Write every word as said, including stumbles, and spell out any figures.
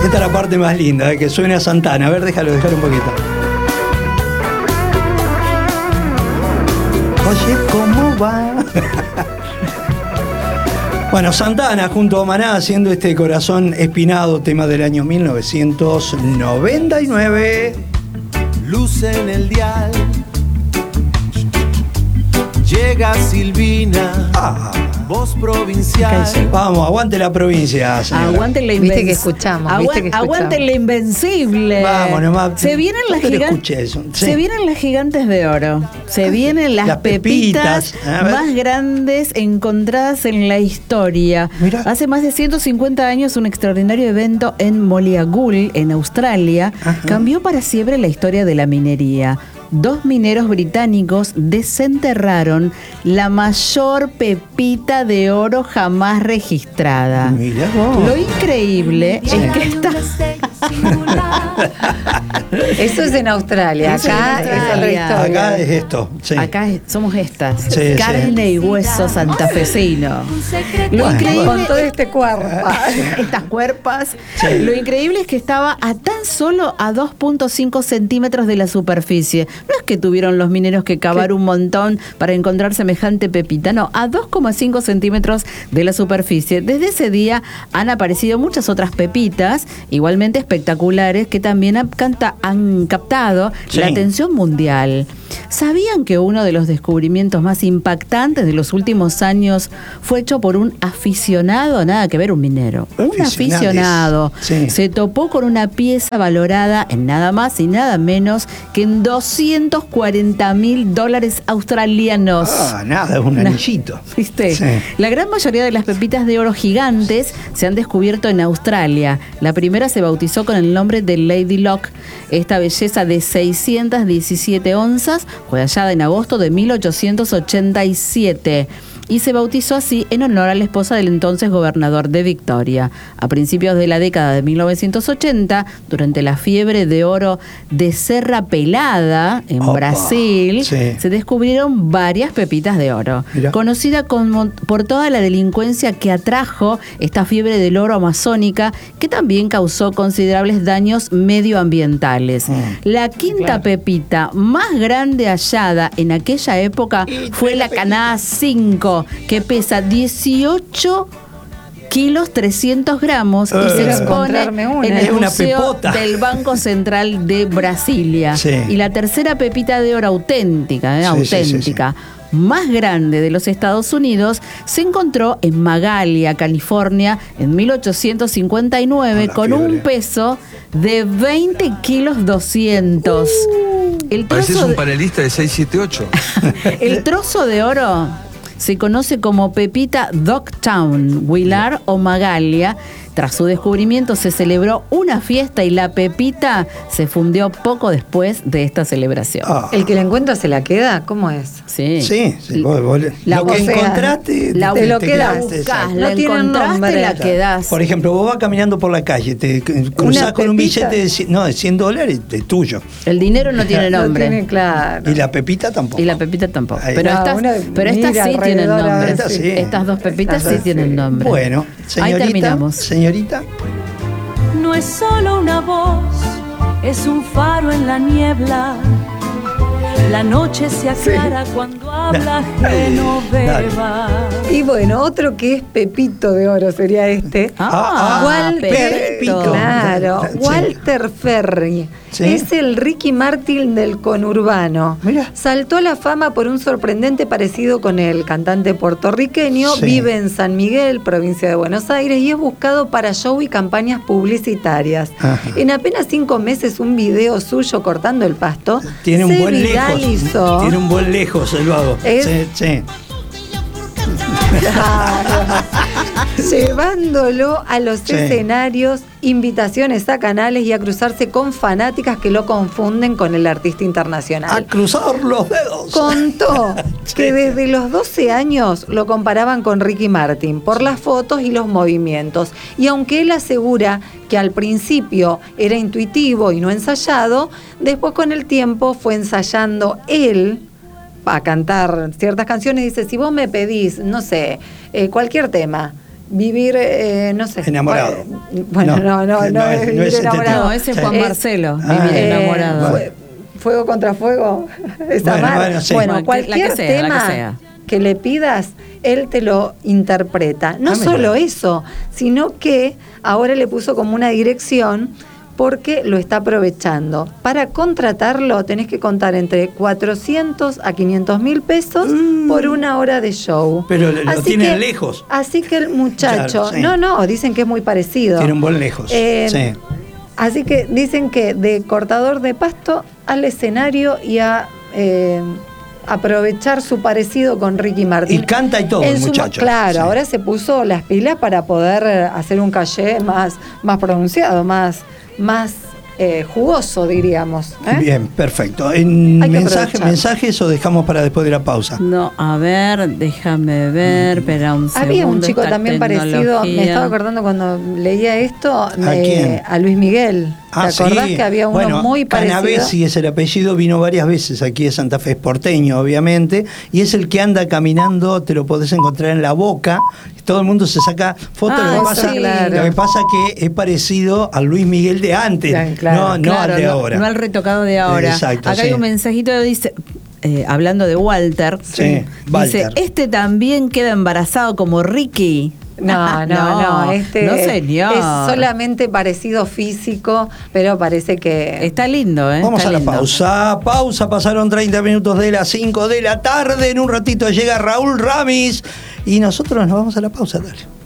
Esta es la parte más linda, que suene a Santana. A ver, déjalo, déjalo un poquito. Oye, ¿cómo va? Bueno, Santana junto a Maná haciendo este Corazón Espinado, tema del año mil novecientos noventa y nueve. Luz en el dial. Llega Silvina. Ah. Voz provincial. Vamos, aguante la provincia, señora. Aguante la Viste inven- que escuchamos, Agu- viste que escuchamos. Aguante la invencible. Vamos nomás. Se vienen las Pero gigantes. escuché eso. Sí. Se vienen las gigantes de oro. Se vienen las, Las pepitas. pepitas, A ver. más grandes encontradas en la historia. Mirá. Hace más de ciento cincuenta años, un extraordinario evento en Moliagul, en Australia, Ajá. cambió para siempre la historia de la minería. Dos mineros británicos desenterraron la mayor pepita de oro jamás registrada. Mirá vos. Lo increíble Sí. es que esta... Eso es en Australia. Eso Acá es es en otra Australia. historia. Acá es esto. Sí. Acá es- somos estas. Sí, Carne sí. y hueso santafesino. Lo Bueno, increíble Con todo este cuerpo. estas cuerpas. Sí. Lo increíble es que estaba a tan solo a dos punto cinco centímetros de la superficie. No es que tuvieron los mineros que cavar un montón para encontrar semejante pepita, no, a dos coma cinco centímetros de la superficie. Desde ese día han aparecido muchas otras pepitas, igualmente espectaculares, que también han, canta- han captado Sí. la atención mundial. ¿Sabían que uno de los descubrimientos más impactantes de los últimos años fue hecho por un aficionado? Nada que ver, un minero. Un Aficionades. aficionado. Sí. Se topó con una pieza valorada en nada más y nada menos que en doscientos cuarenta mil dólares australianos. Ah, nada, es un Una- anillito. ¿Viste? Sí. La gran mayoría de las pepitas de oro gigantes se han descubierto en Australia. La primera se bautizó con el nombre de Lady Locke. Esta belleza de seiscientas diecisiete onzas fue hallada en agosto de mil ochocientos ochenta y siete. Y se bautizó así en honor a la esposa del entonces gobernador de Victoria. A principios de la década de mil novecientos ochenta, durante la fiebre de oro de Serra Pelada, en Opa, Brasil, sí. se descubrieron varias pepitas de oro. Mirá. Conocida como, por toda la delincuencia que atrajo esta fiebre del oro amazónica, que también causó considerables daños medioambientales. Mm. La quinta Claro. pepita más grande hallada en aquella época fue la Canadá cinco, que pesa dieciocho kilos trescientos gramos y Eh. se Quiero expone encontrarme una. en Es el una Museo pepota. del Banco Central de Brasilia. Sí. Y la tercera pepita de oro auténtica, ¿eh? Sí, sí, sí, auténtica, más grande de los Estados Unidos, se encontró en Magalia, California, en mil ochocientos cincuenta y nueve, Ah, la con un fiebre. peso de veinte kilos doscientos. El Pareces trozo un de- panelista de seis siete ocho. el trozo de oro se conoce como pepita Dogtown, Willard o Magalia. Tras su descubrimiento se celebró una fiesta y la pepita se fundió poco después de esta celebración. Ah. ¿El que la encuentra se la queda? ¿Cómo es? Sí. Sí, sí, vos- vos- La lo que vocea, encontraste, La, te- te lo te quedas. quedaste, buscás, exacto. la No tiene encontraste, nombre. la quedás. Por ejemplo, vos vas caminando por la calle, te cruzás Una con un pepita. billete de, cien- no, de cien dólares, es tuyo. El dinero no tiene No nombre. tiene claro. Y la pepita tampoco. Y la pepita tampoco. Ahí. Pero No, estas, una pero estas mira sí tienen alrededor a nombre. ver Estas si- sí. Estas dos pepitas Estas sí sí. tienen nombre. Bueno, Ahí señorita, terminamos. señorita, No es solo una voz, es un faro en la niebla. La noche se aclara cuando habla Genoveva. Y bueno, otro que es Pepito de Oro sería este. Ah, Walter, Pepito. claro, Sí. Walter Ferry. Sí. Es el Ricky Martin del conurbano. Mira. Saltó a la fama por un sorprendente parecido con el cantante puertorriqueño. Sí. Vive en San Miguel, provincia de Buenos Aires, y es buscado para show y campañas publicitarias. Ajá. En apenas cinco meses, un video suyo cortando el pasto tiene un se buen lejos. viralizó. Tiene un buen lejos el vago. Es- Sí, sí. Llevándolo a los Sí. escenarios, invitaciones a canales y a cruzarse con fanáticas que lo confunden con el artista A internacional. cruzar los dedos. Contó Sí. que desde los doce años lo comparaban con Ricky Martin por las fotos y los movimientos. Y aunque él asegura que al principio era intuitivo y no ensayado, después con el tiempo fue ensayando él a cantar ciertas canciones. Dice, si vos me pedís, no sé, eh, cualquier tema, vivir, eh, no sé. Enamorado. Bueno, no, no, no, no es es- no vivir es este enamorado. No, ese es Sí. Juan Es- Marcelo, Ah, vivir Eh, enamorado. fue- Fuego contra fuego. Esa Bueno, mar. bueno, sí. Bueno, Bueno, cualquier la que sea, la tema que sea. que le pidas, él te lo interpreta. No Ah, mira. solo eso, sino que ahora le puso como una dirección porque lo está aprovechando. Para contratarlo tenés que contar entre cuatrocientos a quinientos mil pesos por una hora de show. Pero lo Así tienen que- lejos. Así que el muchacho, Claro, sí. no, no, dicen que es muy parecido. Tiene un buen lejos. Eh, sí. Así que dicen que de cortador de pasto al escenario y a eh, aprovechar su parecido con Ricky Martin. Y canta y todo En el su mo- muchacho. Claro, Sí. ahora se puso las pilas para poder eh, hacer un caché más, más pronunciado, más, más eh, jugoso, diríamos. ¿eh? Bien, perfecto. ¿En Hay que mensaje, aprovechar. mensajes o dejamos para después de la pausa? No, a ver, déjame ver, espera un segundo. Había un chico esta también parecido, tecnología. me estaba acordando cuando leía esto, ¿A eh, quién? a Luis Miguel. ¿Te acordás que había uno bueno, muy parecido? Canavesi es el apellido, vino varias veces aquí de Santa Fe, es porteño, obviamente, y es el que anda caminando, te lo podés encontrar en La Boca, todo el mundo se saca fotos, Ah, lo, que pasa, sí, claro. lo que pasa que es parecido al Luis Miguel de antes, Ya, claro. no, no Claro, al de no, ahora. no al retocado de ahora. Exacto, Acá sí. hay un mensajito que dice, eh, hablando de Walter, Sí, dice, Walter. este también queda embarazado como Ricky. No, no, no, este no, señor. es solamente parecido físico, pero parece que Está lindo, ¿eh? Vamos Está a la lindo. pausa. Pausa, pasaron treinta minutos de las cinco de la tarde. En un ratito llega Raúl Ramis y nosotros nos vamos a la pausa, dale.